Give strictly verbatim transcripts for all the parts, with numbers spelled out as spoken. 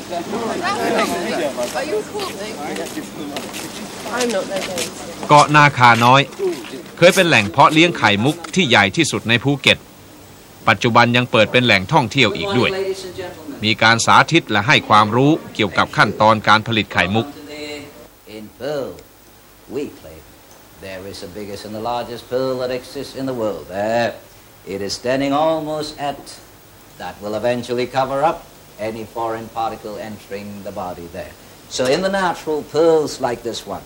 เกาะนาคาน้อยเคยเป็นแหล่งเพาะเลี้ยงไข่มุกที่ใหญ่ที่สุดในภูเก็ตปัจจุบันยังเปิดเป็นแหล่งท่องเที่ยวอีกด้วยมีการสาธิตและให้ความรู้เกี่ยวกับขั้นตอนการผลิตไข่มุก There is the biggest and the largest pearl that exists in the world. There, it is standing almost at that will eventually cover up any foreign particle entering the body there. So in the natural pearls like this one,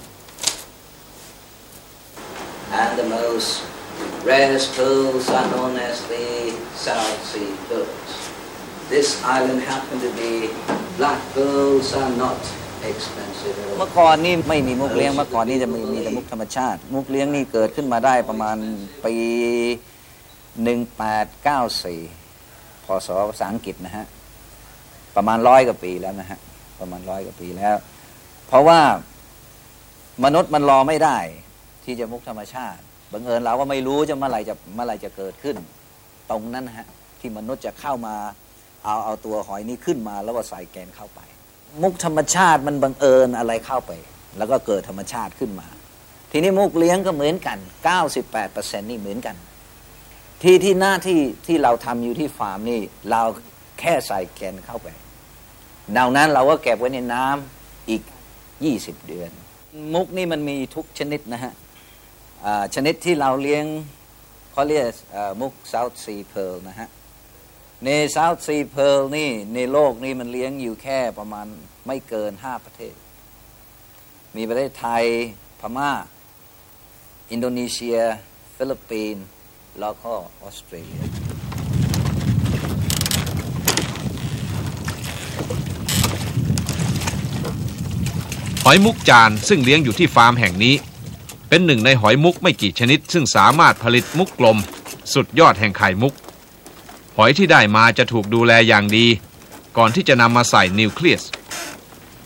and the most rarest pearls are known as the South Sea pearls. This island happened to be black pearls are notเมื่อก่อนนี่ไม่มีมุกเลี้ยงเมื่อก่อนนี่จะมีมีแต่มุกธรรมชาติมุกเลี้ยงนี่เกิดขึ้นมาได้ประมาณปีหนึ่งแปดเก้าสี่พศภาษาอังกฤษนะฮะประมาณร้อยกว่าปีแล้วนะฮะประมาณร้อยกว่าปีแล้วเพราะว่ามนุษย์มันรอไม่ได้ที่จะมุกธรรมชาติบังเอิญเราก็ไม่รู้จะเมื่อไหร่จะเมื่อไหร่จะเกิดขึ้นตรงนั้นนะฮะที่มนุษย์จะเข้ามาเอาเอาตัวหอยนี้ขึ้นมาแล้วก็ใส่แกนเข้าไปมุกธรรมชาติมันบังเอิญอะไรเข้าไปแล้วก็เกิดธรรมชาติขึ้นมาทีนี้มุกเลี้ยงก็เหมือนกัน เก้าสิบแปดเปอร์เซ็นต์ นี่เหมือนกันที่ที่หน้าที่ที่เราทำอยู่ที่ฟาร์มนี่เราแค่ใส่แกนเข้าไปนอกนั้นเราก็เก็บไว้ในน้ำอีกยี่สิบเดือนมุกนี่มันมีทุกชนิดนะฮะชนิดที่เราเลี้ยงเขาเรียกมุก South Sea Pearl นะฮะใน South Sea Pearl นี่ในโลกนี้มันเลี้ยงอยู่แค่ประมาณไม่เกินห้าประเทศมีประเทศไทยพม่าอินโดนีเซียฟิลิปปินส์แล้วก็ออสเตรเลียหอยมุกจานซึ่งเลี้ยงอยู่ที่ฟาร์มแห่งนี้เป็นหนึ่งในหอยมุกไม่กี่ชนิดซึ่งสามารถผลิตมุกกลมสุดยอดแห่งไข่มุกหอยที่ได้มาจะถูกดูแลอย่างดีก่อนที่จะนำมาใส่นิวเคลียส